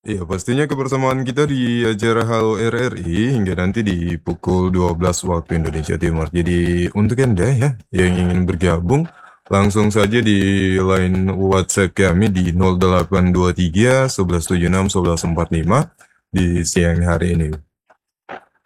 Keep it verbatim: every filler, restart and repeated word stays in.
Iya, pastinya kebersamaan kita di acara Halo R R I hingga nanti di pukul dua belas waktu Indonesia Timur. Jadi untuk Anda ya yang ingin bergabung, langsung saja di line WhatsApp kami di nol delapan dua tiga satu satu tujuh enam satu satu empat lima di siang hari ini.